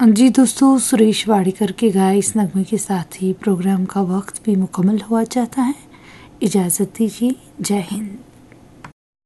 जी दोस्तों, सुरेश वाडीकर के गाए इस नगमे के साथ ही प्रोग्राम का वक्त भी मुकम्मल हुआ जाता है। इजाज़त दीजिए। जय हिंद।